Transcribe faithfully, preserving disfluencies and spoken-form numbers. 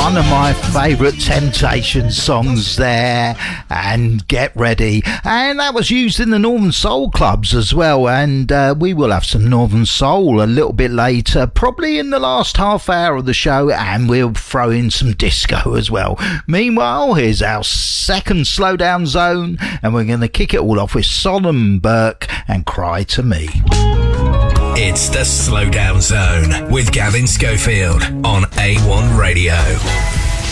one of my favourite Temptation songs there, and Get Ready, and that was used in the Northern Soul clubs as well, and uh, we will have some Northern Soul a little bit later, probably in the last half hour of the show, and we'll throw in some disco as well. Meanwhile, here's our second Slowdown Zone, and we're going to kick it all off with Solomon Burke and Cry to Me. It's the Slowdown Zone with Gavin Schofield on A one Radio.